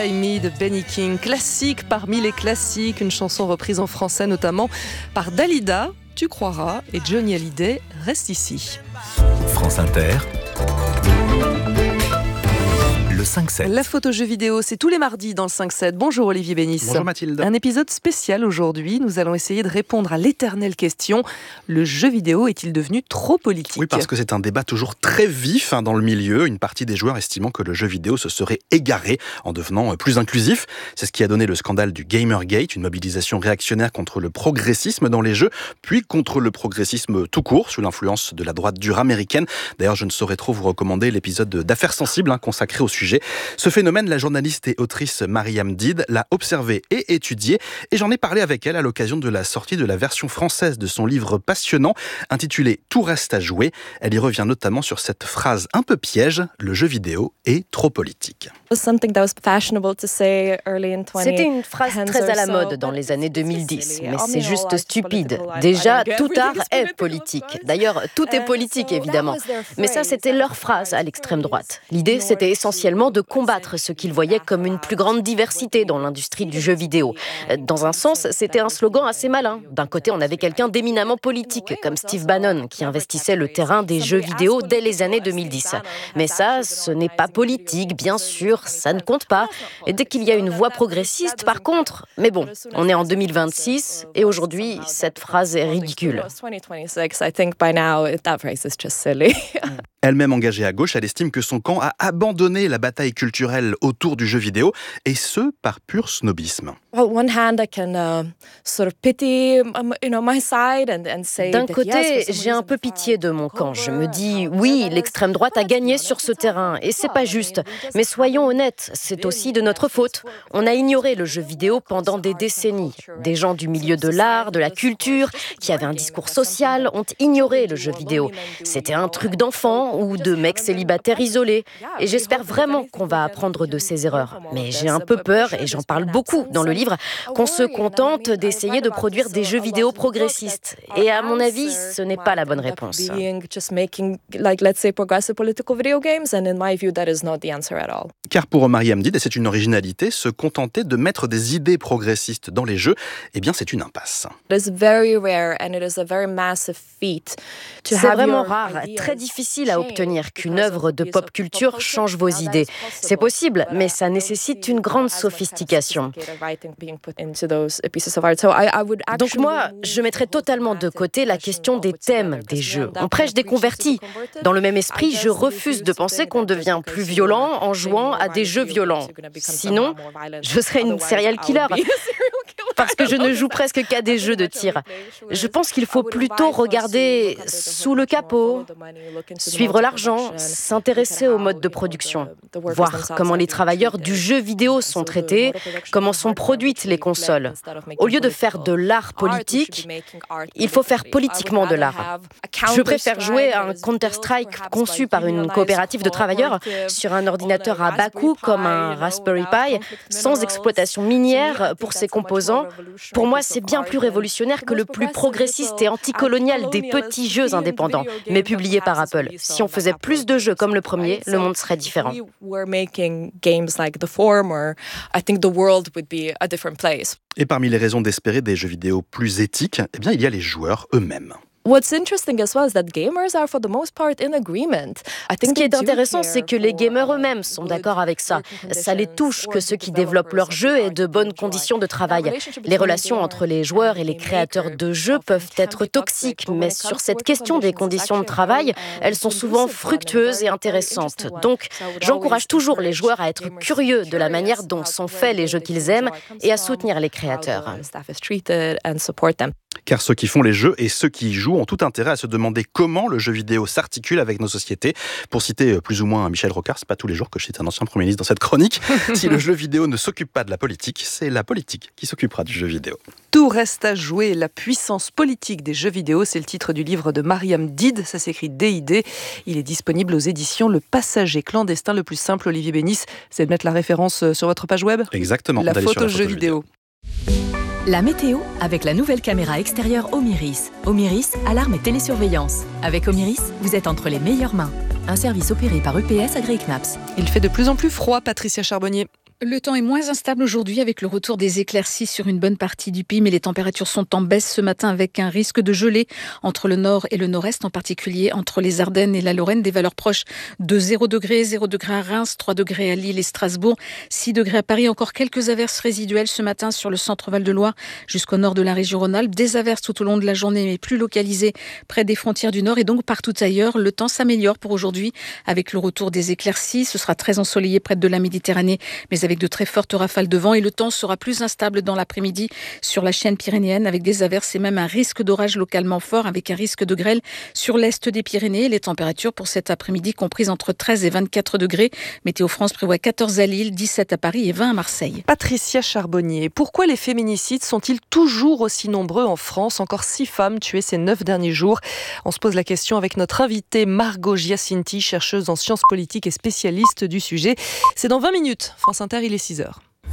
Me de Benny King, classique parmi les classiques, une chanson reprise en français notamment par Dalida, Tu croiras, et Johnny Hallyday, Reste ici. France Inter, le 5-7. La photo jeu vidéo, c'est tous les mardis dans le 5-7. Bonjour Olivier Bénis. Bonjour Mathilde. Un épisode spécial aujourd'hui. Nous allons essayer de répondre à l'éternelle question. Le jeu vidéo est-il devenu trop politique ? Oui, parce que c'est un débat toujours très vif dans le milieu. Une partie des joueurs estimant que le jeu vidéo se serait égaré en devenant plus inclusif. C'est ce qui a donné le scandale du Gamergate, une mobilisation réactionnaire contre le progressisme dans les jeux, puis contre le progressisme tout court, sous l'influence de la droite dure américaine. D'ailleurs, je ne saurais trop vous recommander l'épisode d'Affaires sensibles consacré au sujet. Ce phénomène, la journaliste et autrice Mariam Did l'a observé et étudié, et j'en ai parlé avec elle à l'occasion de la sortie de la version française de son livre passionnant intitulé « Tout reste à jouer ». Elle y revient notamment sur cette phrase un peu piège, le jeu vidéo est trop politique. C'était une phrase très à la mode dans les années 2010, mais c'est juste stupide. Déjà, tout art est politique. D'ailleurs, tout est politique, évidemment. Mais ça, c'était leur phrase à l'extrême droite. L'idée, c'était essentiellement de combattre ce qu'ils voyaient comme une plus grande diversité dans l'industrie du jeu vidéo. Dans un sens, c'était un slogan assez malin. D'un côté, on avait quelqu'un d'éminemment politique, comme Steve Bannon, qui investissait le terrain des jeux vidéo dès les années 2010. Mais ça, ce n'est pas politique, bien sûr, ça ne compte pas. Et dès qu'il y a une voix progressiste, par contre, mais bon, on est en 2026, et aujourd'hui, cette phrase est ridicule. Elle-même engagée à gauche, elle estime que son camp a abandonné la bataille culturelle autour du jeu vidéo, et ce, par pur snobisme. D'un côté, j'ai un peu pitié de mon camp. Je me dis, oui, l'extrême droite a gagné sur ce terrain, et c'est pas juste. Mais soyons honnêtes, c'est aussi de notre faute. On a ignoré le jeu vidéo pendant des décennies. Des gens du milieu de l'art, de la culture, qui avaient un discours social, ont ignoré le jeu vidéo. C'était un truc d'enfant ou de mecs célibataires isolés. Et j'espère vraiment qu'on va apprendre de ces erreurs. Mais j'ai un peu peur, et j'en parle beaucoup dans le livre, qu'on se contente d'essayer de produire des jeux vidéo progressistes. Et à mon avis, ce n'est pas la bonne réponse. Car pour Mariam Did, et c'est une originalité, se contenter de mettre des idées progressistes dans les jeux, eh bien c'est une impasse. C'est vraiment rare, très difficile à obtenir qu'une œuvre de pop culture change vos idées. C'est possible, mais ça nécessite une grande sophistication. Donc moi, je mettrais totalement de côté la question des thèmes des jeux. On prêche des convertis. Dans le même esprit, je refuse de penser qu'on devient plus violent en jouant à des jeux violents. Sinon, je serais une serial killer. Parce que je ne joue presque qu'à des jeux de tir. Je pense qu'il faut plutôt regarder sous le capot, suivre l'argent, s'intéresser au mode de production, voir comment les travailleurs du jeu vidéo sont traités, comment sont produites les consoles. Au lieu de faire de l'art politique, il faut faire politiquement de l'art. Je préfère jouer à un Counter-Strike conçu par une coopérative de travailleurs sur un ordinateur à bas coût comme un Raspberry Pi, sans exploitation minière pour ses composants. Pour moi, c'est bien plus révolutionnaire que le plus progressiste et anticolonial des petits jeux indépendants, mais publiés par Apple. Si on faisait plus de jeux comme le premier, le monde serait différent. Et parmi les raisons d'espérer des jeux vidéo plus éthiques, eh bien, il y a les joueurs eux-mêmes. Ce qui est intéressant, c'est que les gamers eux-mêmes sont d'accord avec ça. Ça les touche que ceux qui développent leurs jeux aient de bonnes conditions de travail. Les relations entre les joueurs et les créateurs de jeux peuvent être toxiques, mais sur cette question des conditions de travail, elles sont souvent fructueuses et intéressantes. Donc, j'encourage toujours les joueurs à être curieux de la manière dont sont faits les jeux qu'ils aiment et à soutenir les créateurs. Car ceux qui font les jeux et ceux qui y jouent ont tout intérêt à se demander comment le jeu vidéo s'articule avec nos sociétés. Pour citer plus ou moins Michel Rocard, c'est pas tous les jours que je cite un ancien Premier ministre dans cette chronique. Si le jeu vidéo ne s'occupe pas de la politique, c'est la politique qui s'occupera du jeu vidéo. Tout reste à jouer, la puissance politique des jeux vidéo, c'est le titre du livre de Mariam Did, ça s'écrit D-I-D. Il est disponible aux éditions Le Passager clandestin. Le plus simple, Olivier Bénis, c'est de mettre la référence sur votre page web. Exactement. La photo jeu vidéo. La météo avec la nouvelle caméra extérieure Omiris. Omiris, alarme et télésurveillance. Avec Omiris, vous êtes entre les meilleures mains. Un service opéré par EPS AgriKnaps. Il fait de plus en plus froid, Patricia Charbonnier. Le temps est moins instable aujourd'hui avec le retour des éclaircies sur une bonne partie du pays, mais les températures sont en baisse ce matin avec un risque de gelée entre le nord et le nord-est, en particulier entre les Ardennes et la Lorraine, des valeurs proches de 0 degré à Reims, 3 degrés à Lille et Strasbourg, 6 degrés à Paris. Encore quelques averses résiduelles ce matin sur le centre Val-de-Loire jusqu'au nord de la région Rhône-Alpes. Des averses tout au long de la journée, mais plus localisées près des frontières du nord et donc partout ailleurs. Le temps s'améliore pour aujourd'hui avec le retour des éclaircies. Ce sera très ensoleillé près de la Méditerranée, mais avec de très fortes rafales de vent, et le temps sera plus instable dans l'après-midi sur la chaîne pyrénéenne avec des averses et même un risque d'orage localement fort avec un risque de grêle sur l'est des Pyrénées. Les températures pour cet après-midi comprises entre 13 et 24 degrés. Météo France prévoit 14 à Lille, 17 à Paris et 20 à Marseille. Patricia Charbonnier, pourquoi les féminicides sont-ils toujours aussi nombreux en France ? Encore 6 femmes tuées ces 9 derniers jours. On se pose la question avec notre invitée Margot Giacinti, chercheuse en sciences politiques et spécialiste du sujet. C'est dans 20 minutes. France Inter, il est 6h.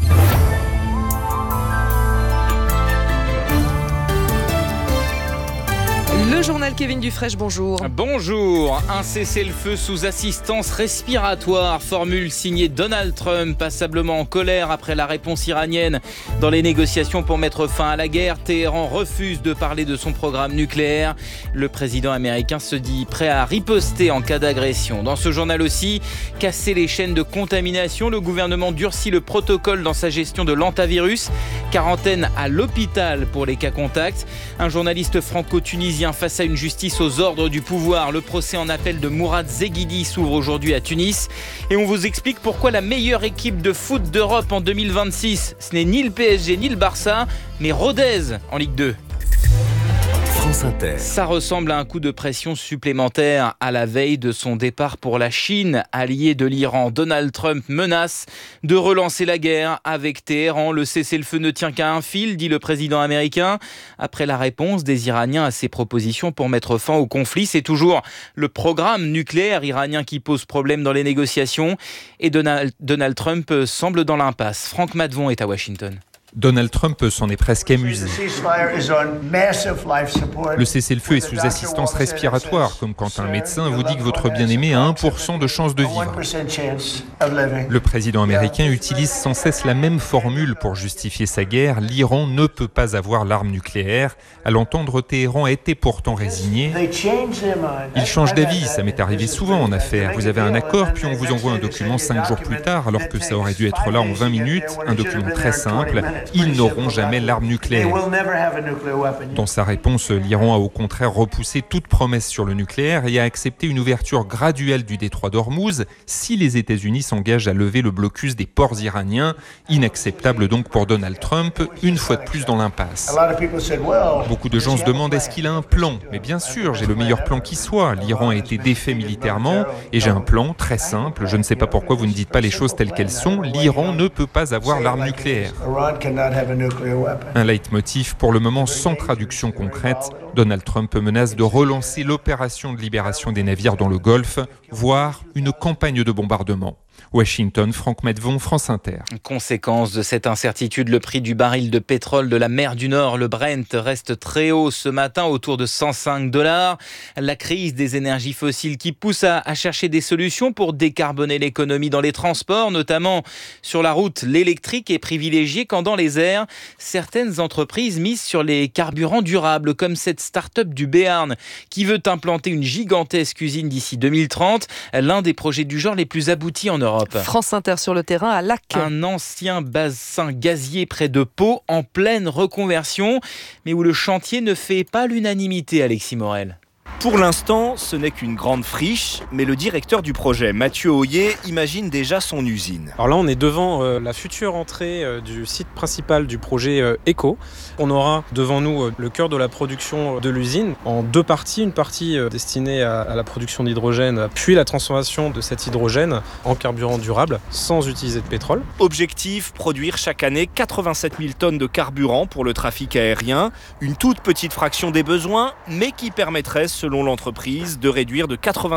Le journal Kevin Dufresne, bonjour. Bonjour. Un cessez-le-feu sous assistance respiratoire, formule signée Donald Trump, passablement en colère après la réponse iranienne dans les négociations pour mettre fin à la guerre. Téhéran refuse de parler de son programme nucléaire. Le président américain se dit prêt à riposter en cas d'agression. Dans ce journal aussi, casser les chaînes de contamination, le gouvernement durcit le protocole dans sa gestion de l'hantavirus. Quarantaine à l'hôpital pour les cas contacts. Un journaliste franco-tunisien face à une justice aux ordres du pouvoir. Le procès en appel de Mourad Zeghidi s'ouvre aujourd'hui à Tunis. Et on vous explique pourquoi la meilleure équipe de foot d'Europe en 2026, ce n'est ni le PSG ni le Barça, mais Rodez en Ligue 2. France Inter. Ça ressemble à un coup de pression supplémentaire à la veille de son départ pour la Chine, allié de l'Iran. Donald Trump menace de relancer la guerre avec Téhéran. Le cessez-le-feu ne tient qu'à un fil, dit le président américain. Après la réponse des Iraniens à ses propositions pour mettre fin au conflit, c'est toujours le programme nucléaire iranien qui pose problème dans les négociations. Et Donald Trump semble dans l'impasse. Franck Madvon est à Washington. Donald Trump s'en est presque amusé. Le cessez-le-feu est sous assistance respiratoire, comme quand un médecin vous dit que votre bien-aimé a 1% de chance de vivre. Le président américain utilise sans cesse la même formule pour justifier sa guerre. L'Iran ne peut pas avoir l'arme nucléaire. À l'entendre, Téhéran était pourtant résigné. Il change d'avis, ça m'est arrivé souvent en affaires. Vous avez un accord, puis on vous envoie un document 5 jours plus tard, alors que ça aurait dû être là en 20 minutes. Un document très simple. Ils n'auront jamais l'arme nucléaire. Dans sa réponse, l'Iran a au contraire repoussé toute promesse sur le nucléaire et a accepté une ouverture graduelle du détroit d'Ormuz si les États-Unis s'engagent à lever le blocus des ports iraniens. Inacceptable donc pour Donald Trump, une fois de plus dans l'impasse. Beaucoup de gens se demandent est-ce qu'il a un plan ? Mais bien sûr, j'ai le meilleur plan qui soit. L'Iran a été défait militairement et j'ai un plan très simple. Je ne sais pas pourquoi vous ne dites pas les choses telles qu'elles sont. L'Iran ne peut pas avoir l'arme nucléaire. Un leitmotiv pour le moment sans traduction concrète. Donald Trump menace de relancer l'opération de libération des navires dans le Golfe, voire une campagne de bombardement. Washington, Franck Madvon, France Inter. Conséquence de cette incertitude, le prix du baril de pétrole de la mer du Nord, le Brent, reste très haut ce matin, autour de $105. La crise des énergies fossiles qui pousse à chercher des solutions pour décarboner l'économie dans les transports, notamment sur la route. L'électrique est privilégié quand dans les airs, certaines entreprises misent sur les carburants durables, comme cette start-up du Béarn qui veut implanter une gigantesque usine d'ici 2030, l'un des projets du genre les plus aboutis en Europe. France Inter sur le terrain à Lac. Un ancien bassin gazier près de Pau en pleine reconversion, mais où le chantier ne fait pas l'unanimité, Alexis Morel. Pour l'instant, ce n'est qu'une grande friche, mais le directeur du projet, Mathieu Hoyer, imagine déjà son usine. Alors là, on est devant la future entrée du site principal du projet ECO. On aura devant nous le cœur de la production de l'usine en 2 parties. Une partie destinée à la production d'hydrogène, puis la transformation de cet hydrogène en carburant durable sans utiliser de pétrole. Objectif, produire chaque année 87 000 tonnes de carburant pour le trafic aérien. Une toute petite fraction des besoins, mais qui permettrait, selon selon l'entreprise, de réduire de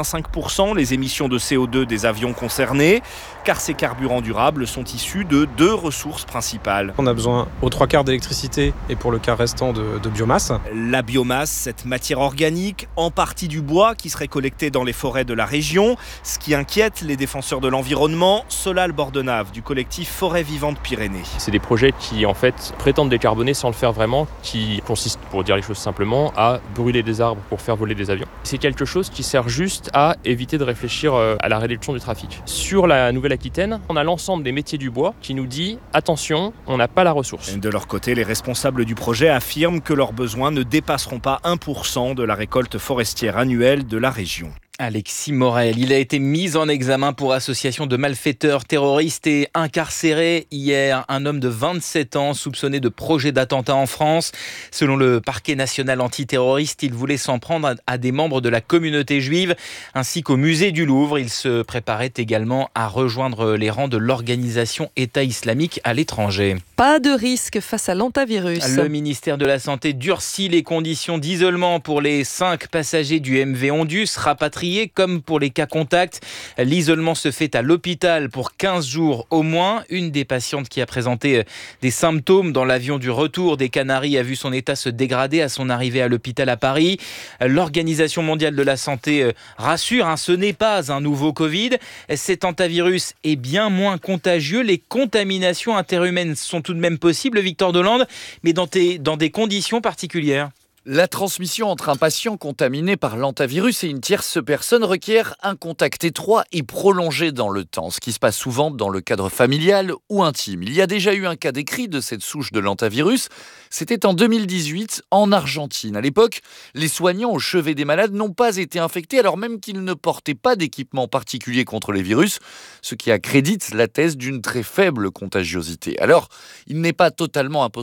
85% les émissions de CO2 des avions concernés, car ces carburants durables sont issus de 2 ressources principales. On a besoin aux 3/4 d'électricité et pour le quart restant de biomasse. La biomasse, cette matière organique, en partie du bois qui serait collecté dans les forêts de la région. Ce qui inquiète les défenseurs de l'environnement, Solal Bordenave du collectif Forêt Vivante Pyrénées. C'est des projets qui en fait prétendent décarboner sans le faire vraiment, qui consistent, pour dire les choses simplement, à brûler des arbres pour faire voler des avions. C'est quelque chose qui sert juste à éviter de réfléchir à la réduction du trafic. Sur la Nouvelle-Aquitaine, on a l'ensemble des métiers du bois qui nous dit « attention, on n'a pas la ressource ». De leur côté, les responsables du projet affirment que leurs besoins ne dépasseront pas 1% de la récolte forestière annuelle de la région. Alexis Morel, il a été mis en examen pour association de malfaiteurs terroristes et incarcéré hier. Un homme de 27 ans soupçonné de projet d'attentat en France. Selon le parquet national antiterroriste, il voulait s'en prendre à des membres de la communauté juive ainsi qu'au musée du Louvre. Il se préparait également à rejoindre les rangs de l'organisation État islamique à l'étranger. Pas de risque face à l'hantavirus. Le ministère de la Santé durcit les conditions d'isolement pour les 5 passagers du MV Ondus rapatriés comme pour les cas contacts. L'isolement se fait à l'hôpital pour 15 jours au moins. Une des patientes qui a présenté des symptômes dans l'avion du retour des Canaries a vu son état se dégrader à son arrivée à l'hôpital à Paris. L'Organisation mondiale de la santé rassure, ce n'est pas un nouveau Covid. Cet hantavirus est bien moins contagieux. Les contaminations interhumaines sont tout de même possibles, Victor Delande, mais dans des conditions particulières. La transmission entre un patient contaminé par l'hantavirus et une tierce personne requiert un contact étroit et prolongé dans le temps, ce qui se passe souvent dans le cadre familial ou intime. Il y a déjà eu un cas décrit de cette souche de l'hantavirus. C'était en 2018 en Argentine. À l'époque, les soignants au chevet des malades n'ont pas été infectés alors même qu'ils ne portaient pas d'équipement particulier contre les virus, ce qui accrédite la thèse d'une très faible contagiosité. Alors, il n'est pas totalement impossible